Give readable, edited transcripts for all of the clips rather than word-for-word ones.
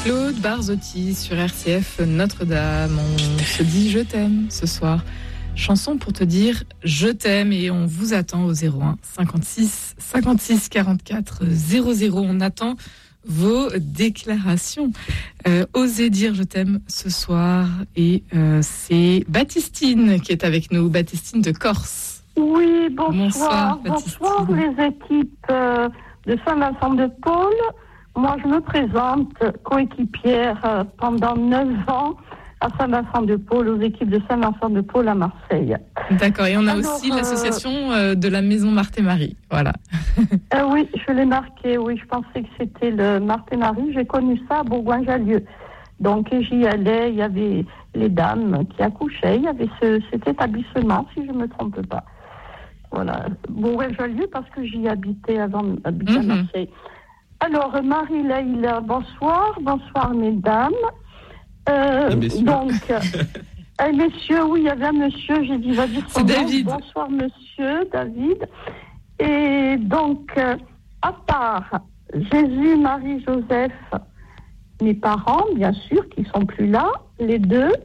Claude Barzotti sur RCF Notre-Dame. On se dit je t'aime ce soir. Chanson pour te dire je t'aime et on vous attend au 01 56 56 44 00. On attend vos déclarations. Osez dire je t'aime ce soir et c'est Baptistine qui est avec nous. Baptistine de Corse. Oui, bonsoir. Bonsoir les équipes de Saint-Vincent-de-Paul. Moi, je me présente coéquipière pendant 9 ans à Saint-Vincent-de-Paul, aux équipes de Saint-Vincent-de-Paul à Marseille. D'accord, et on a aussi l'association de la Maison Marthe et Marie, voilà. Oui, je l'ai marqué, oui, je pensais que c'était le Marthe et Marie. J'ai connu ça à Bourgoin-Jallieu. Donc, j'y allais, il y avait les dames qui accouchaient, il y avait cet établissement, si je ne me trompe pas. Voilà, Bourgoin-Jallieu, parce que j'y habitais avant d'habiter à Marseille. Alors, Marie-Laïla, bonsoir mesdames. Messieurs, oui, il y avait un monsieur, j'ai dit, va dire son nom. David. Bonsoir monsieur, David. Et donc, à part Jésus, Marie, Joseph, mes parents, bien sûr, qui sont plus là, les deux,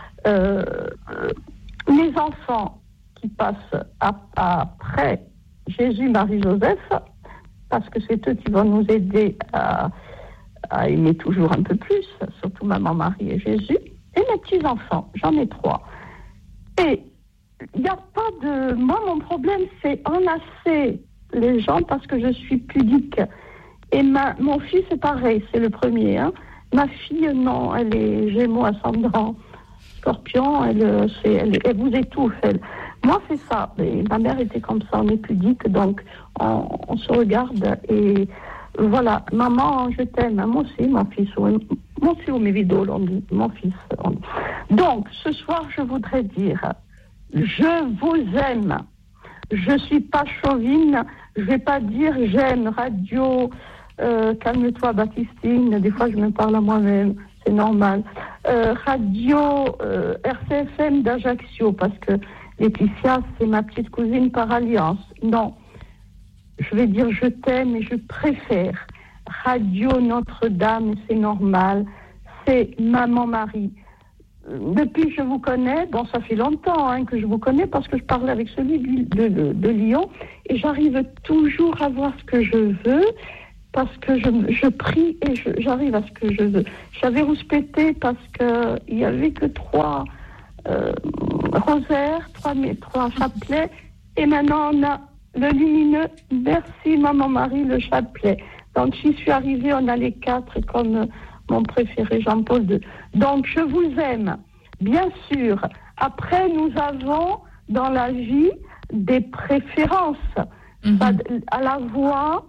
mes enfants qui passent après Jésus, Marie, Joseph, parce que c'est eux qui vont nous aider à aimer toujours un peu plus, surtout maman, Marie et Jésus, et mes petits-enfants, j'en ai 3. Et il n'y a pas de... Moi, mon problème, c'est enlacer les gens parce que je suis pudique. Et mon fils, c'est pareil, c'est le premier. Hein. Ma fille, non, elle est Gémeaux ascendant Scorpion, elle vous étouffe, elle. Moi, c'est ça. Et ma mère était comme ça, on est pudique, donc on se regarde et voilà. Maman, je t'aime. Moi aussi, mon fils. Moi aussi, mes vidéos, on dit mon fils. Donc, ce soir, je voudrais dire, je vous aime. Je suis pas chauvine. Je vais pas dire j'aime radio. Calme-toi, Baptistine. Des fois, je me parle à moi-même. C'est normal. Radio RCFM d'Ajaccio, parce que Laetitia, c'est ma petite cousine par alliance. Non. Je vais dire je t'aime et je préfère. Radio Notre-Dame, c'est normal. C'est Maman Marie. Depuis que je vous connais, bon, ça fait longtemps que je vous connais parce que je parlais avec celui de Lyon et j'arrive toujours à voir ce que je veux parce que je prie et j'arrive à ce que je veux. J'avais rouspété parce qu'il n'y avait que 3 rosaires, 3 chapelets et maintenant on a le lumineux. Merci Maman Marie, le chapelet. Donc j'y suis arrivée, on a les 4 comme mon préféré Jean-Paul II. Donc je vous aime, bien sûr. Après nous avons dans la vie des préférences. À la voix,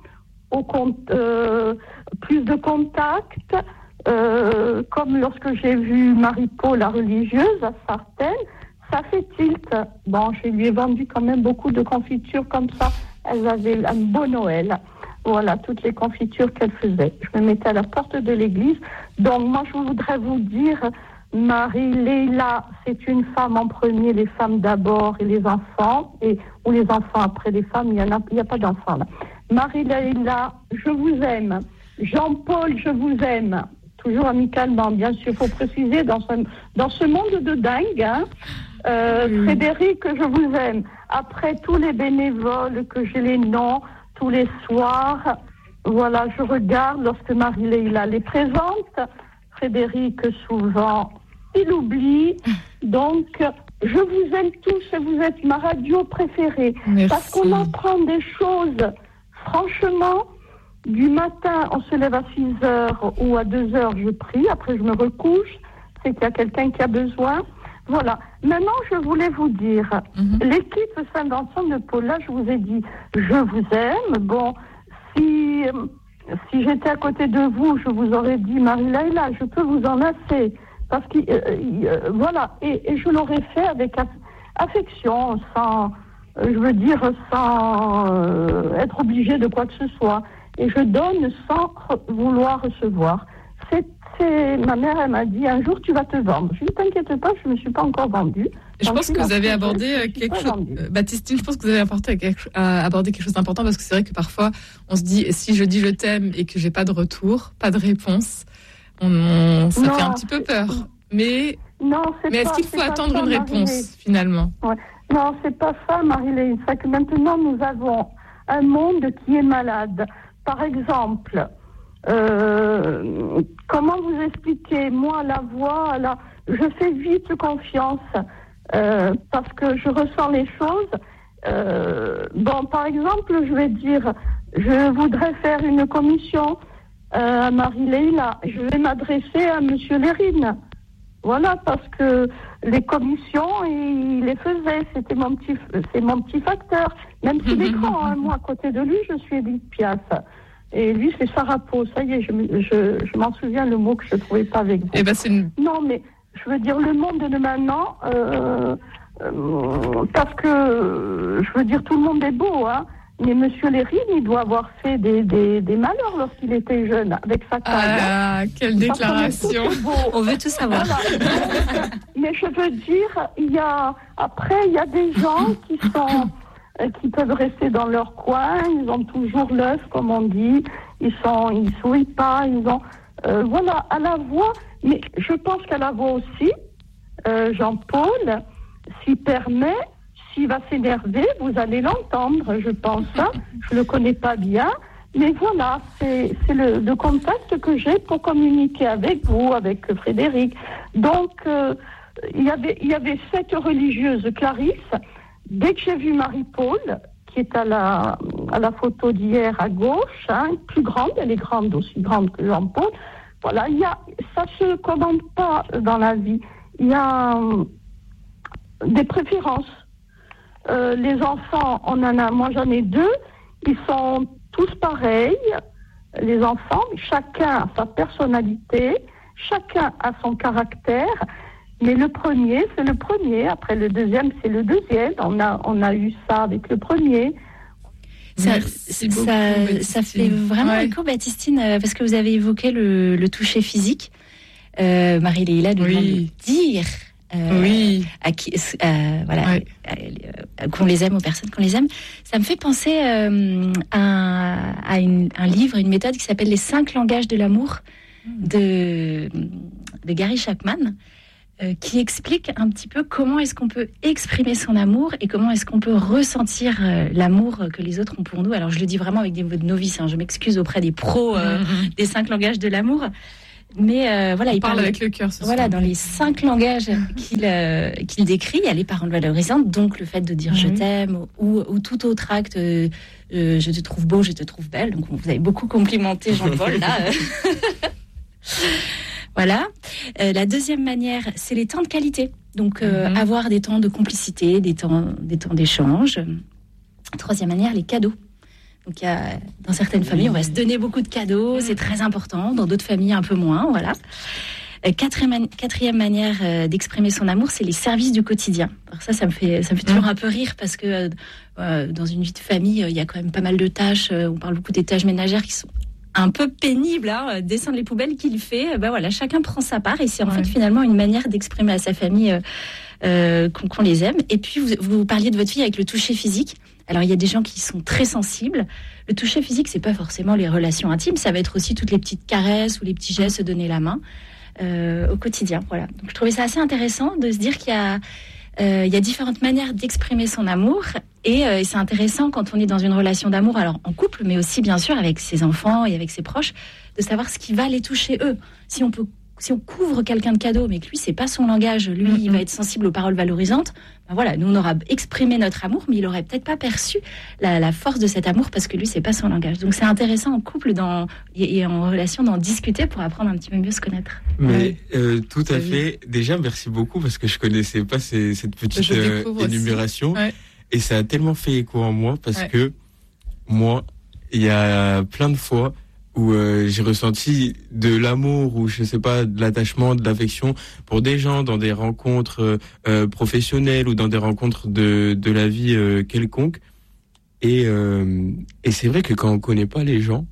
plus de contact, comme lorsque j'ai vu Marie-Paul, la religieuse, à Sartène, ça fait tilt. Bon, je lui ai vendu quand même beaucoup de confitures comme ça. Elles avaient un beau Noël. Voilà, toutes les confitures qu'elle faisait. Je me mettais à la porte de l'église. Donc, moi, je voudrais vous dire, Marie-Leila, c'est une femme en premier, les femmes d'abord et les enfants, ou les enfants après les femmes, il n'y a pas d'enfants là. Marie-Leila, je vous aime. Jean-Paul, je vous aime. Toujours amicalement, bien sûr, il faut préciser, dans ce monde de dingue, Frédéric, je vous aime. Après tous les bénévoles que j'ai les noms, tous les soirs, voilà, je regarde lorsque Marie-Leila les présente. Frédéric, souvent, il oublie. Donc, je vous aime tous et vous êtes ma radio préférée. Merci. Parce qu'on apprend des choses, franchement, du matin, on se lève à 6h ou à 2h, je prie. Après, je me recouche. C'est qu'il y a quelqu'un qui a besoin. Voilà. Maintenant, je voulais vous dire, l'équipe Saint-Vincent-de-Paul, là, je vous ai dit, je vous aime. Bon, si j'étais à côté de vous, je vous aurais dit, Marie-Laïla, je peux vous enlacer. Parce que, voilà. Et je l'aurais fait avec affection, sans être obligé de quoi que ce soit. Et je donne sans vouloir recevoir. Ma mère, elle m'a dit, un jour, tu vas te vendre. Je ne t'inquiète pas, je ne me suis pas encore vendue. Je pense que vous avez abordé quelque chose... Baptistine, je pense que vous avez abordé quelque chose d'important parce que c'est vrai que parfois, on se dit, si je dis je t'aime et que j'ai pas de retour, pas de réponse, Ça fait un petit peu peur. Mais est-ce qu'il faut attendre une réponse, finalement? Ouais. Non, c'est pas ça, Marie-Léine. C'est que maintenant, nous avons un monde qui est malade. Par exemple, comment vous expliquer? Moi, la voix, je fais vite confiance parce que je ressens les choses. Par exemple, je vais dire, je voudrais faire une commission à Marie-Léine. Je vais m'adresser à Monsieur Lérine. Voilà, parce que les commissions, il les faisait. C'est mon petit facteur. Même s'il est grand, moi, à côté de lui, je suis Edith Piaf. Et lui, c'est Sarah Pau. Ça y est, je m'en souviens le mot que je ne trouvais pas avec vous. Non, mais je veux dire, le monde de maintenant, parce que, je veux dire, tout le monde est beau, hein. Mais Monsieur Lérine, il doit avoir fait des malheurs lorsqu'il était jeune, avec sa taille. Ah, quelle déclaration! On veut tout savoir. Voilà. Mais je veux dire, il y a des gens qui peuvent rester dans leur coin, ils ont toujours l'œuf, comme on dit, ils sourient pas, voilà, à la voix, mais je pense qu'à la voix aussi, Jean-Paul, s'il permet, s'il va s'énerver, vous allez l'entendre, je pense. Hein. Je le connais pas bien, mais voilà, c'est le contact que j'ai pour communiquer avec vous, avec Frédéric. Donc, il y avait cette religieuse Clarisse. Dès que j'ai vu Marie-Paul, qui est à la photo d'hier à gauche, hein, plus grande, elle est grande, aussi grande que Jean-Paul. Voilà, ça se commande pas dans la vie. Il y a des préférences. Les enfants, moi j'en ai 2, ils sont tous pareils, les enfants, chacun a sa personnalité, chacun a son caractère, mais le premier, c'est le premier, après le deuxième, c'est le deuxième, on a eu ça avec le premier. Ça fait vraiment écho, Baptistine, parce que vous avez évoqué le toucher physique. Marie-Léila nous demande de dire qu'on les aime, aux personnes qu'on les aime. Ça me fait penser à un livre, une méthode qui s'appelle Les 5 langages de l'amour de Gary Chapman, qui explique un petit peu comment est-ce qu'on peut exprimer son amour et comment est-ce qu'on peut ressentir l'amour que les autres ont pour nous. Alors je le dis vraiment avec des mots de novice, je m'excuse auprès des pros des 5 langages de l'amour. Mais il parle avec le cœur. Dans les 5 langages qu'il décrit, il y a les paroles valorisantes, donc le fait de dire je t'aime ou tout autre acte, je te trouve beau, je te trouve belle. Donc vous avez beaucoup complimenté Jean-Paul là. Voilà. La deuxième manière, c'est les temps de qualité. Donc avoir des temps de complicité, des temps d'échange. Troisième manière, les cadeaux. Donc, dans certaines familles, on va se donner beaucoup de cadeaux, c'est très important. Dans d'autres familles, un peu moins, voilà. Quatrième manière d'exprimer son amour, c'est les services du quotidien. Alors ça me fait toujours un peu rire parce que dans une vie de famille, il y a quand même pas mal de tâches. On parle beaucoup des tâches ménagères qui sont un peu pénibles. Descendre les poubelles qu'il fait, chacun prend sa part et c'est en fait finalement une manière d'exprimer à sa famille qu'on les aime. Et puis vous parliez de votre fille avec le toucher physique. Alors, il y a des gens qui sont très sensibles. Le toucher physique, c'est pas forcément les relations intimes. Ça va être aussi toutes les petites caresses ou les petits gestes, donner la main au quotidien. Voilà. Donc, je trouvais ça assez intéressant de se dire qu'il y a différentes manières d'exprimer son amour. Et c'est intéressant quand on est dans une relation d'amour, alors en couple, mais aussi, bien sûr, avec ses enfants et avec ses proches, de savoir ce qui va les toucher eux. Si on couvre quelqu'un de cadeaux, mais que lui, c'est pas son langage, lui, il va être sensible aux paroles valorisantes, nous, on aura exprimé notre amour, mais il aurait peut-être pas perçu la force de cet amour parce que lui, c'est pas son langage. Donc, c'est intéressant en couple et en relation d'en discuter pour apprendre un petit peu mieux se connaître. Mais tout à fait. Déjà, merci beaucoup parce que je connaissais pas cette petite énumération. Et ça a tellement fait écho en moi parce que moi, il y a plein de fois où j'ai ressenti de l'amour ou je sais pas, de l'attachement, de l'affection pour des gens dans des rencontres professionnelles ou dans des rencontres de la vie quelconque. Et c'est vrai que quand on connaît pas les gens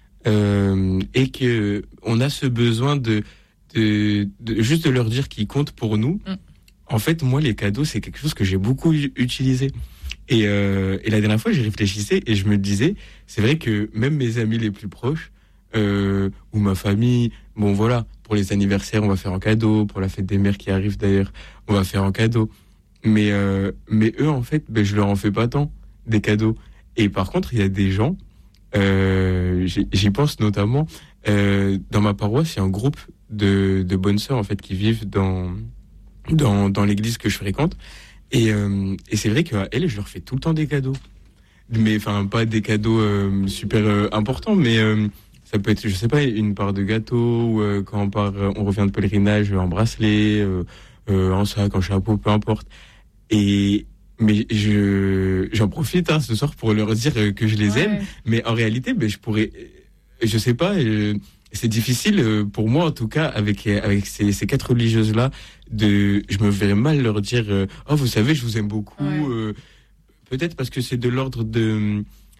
et que on a ce besoin de juste de leur dire qu'ils comptent pour nous. En fait, moi, les cadeaux, c'est quelque chose que j'ai beaucoup utilisé. Et la dernière fois, j'y réfléchissais et je me disais, c'est vrai que même mes amis les plus proches ou ma famille, bon voilà, pour les anniversaires, on va faire en cadeau. Pour la fête des mères qui arrive d'ailleurs, on va faire en cadeau. Mais eux, en fait, je leur en fais pas tant des cadeaux. Et par contre, il y a des gens, j'y pense notamment, dans ma paroisse, il y a un groupe de bonnes sœurs en fait qui vivent dans l'église que je fréquente. Et c'est vrai qu'à elles, je leur fais tout le temps des cadeaux. Mais enfin, pas des cadeaux super importants, mais ça peut être, je sais pas, une part de gâteau, ou quand on revient de pèlerinage, un bracelet, un sac, un chapeau, peu importe. Mais j'en profite ce soir pour leur dire que je les aime. Mais en réalité, je pourrais, je sais pas, c'est difficile pour moi en tout cas avec ces 4 religieuses là. Je me verrais mal leur dire oh vous savez je vous aime beaucoup. Peut-être parce que c'est de l'ordre de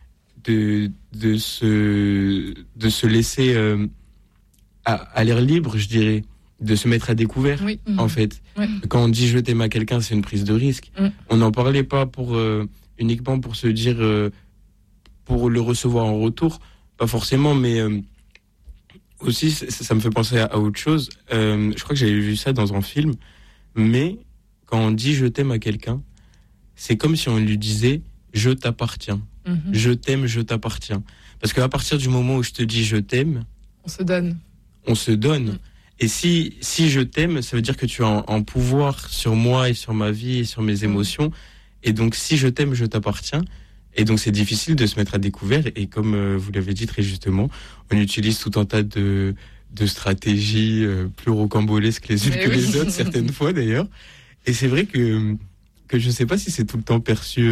se laisser à l'air libre, je dirais. De se mettre à découvert, en fait. Quand on dit je t'aime à quelqu'un, c'est une prise de risque. On n'en parlait pas uniquement pour se dire, pour le recevoir en retour, pas forcément, mais aussi ça me fait penser à autre chose. Je crois que j'avais vu ça dans un film, mais quand on dit je t'aime à quelqu'un, c'est comme si on lui disait je t'appartiens. Je t'aime, je t'appartiens. Parce qu'à partir du moment où je te dis je t'aime, on se donne. Et si je t'aime, ça veut dire que tu as un pouvoir sur moi et sur ma vie et sur mes émotions. Et donc, si je t'aime, je t'appartiens. Et donc, c'est difficile de se mettre à découvert. Et comme vous l'avez dit très justement, on utilise tout un tas de stratégies plus rocambolesques les unes que les autres, certaines fois d'ailleurs. Et c'est vrai que je ne sais pas si c'est tout le temps perçu...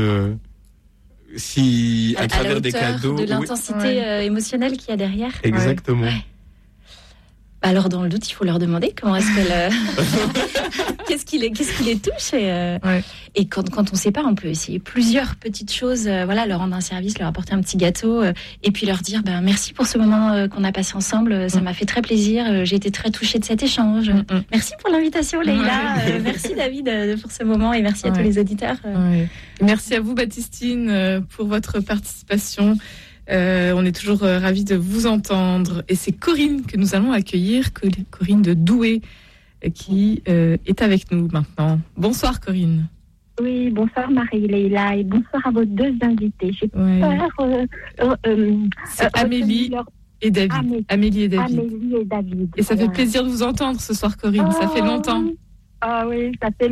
si à travers des cadeaux... de l'intensité émotionnelle qu'il y a derrière. Exactement. Alors, dans le doute, il faut leur demander comment est-ce qu'elle... qu'est-ce qui les touche. Et quand on ne sait pas, on peut essayer plusieurs petites choses. Leur rendre un service, leur apporter un petit gâteau. Et puis leur dire, merci pour ce moment qu'on a passé ensemble. Ça m'a fait très plaisir. J'ai été très touchée de cet échange. Merci pour l'invitation, Leïla. Merci, David, pour ce moment. Et merci à tous les auditeurs. Merci à vous, Baptistine, pour votre participation. On est toujours ravis de vous entendre. Et c'est Corinne que nous allons accueillir, Corinne de Douai, qui est avec nous maintenant. Bonsoir Corinne. Oui, bonsoir Marie-Leïla et bonsoir à vos 2 invités. J'ai peur... c'est Amélie et David. Amélie et David. Et ça fait plaisir de vous entendre ce soir Corinne, ça fait longtemps. Ah oui, ça fait